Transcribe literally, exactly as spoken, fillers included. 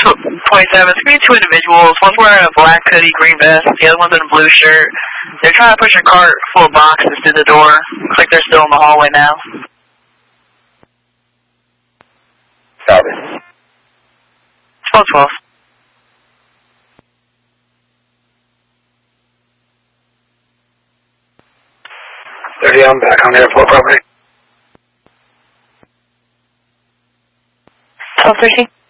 twenty-seven, it's going to be two individuals. One's wearing a black hoodie, green vest. The other one's in a blue shirt. They're trying to push a cart full of boxes through the door. Looks like they're still in the hallway now. Copy. twelve twelve. thirty, I'm back on airport property. twelve thirteen.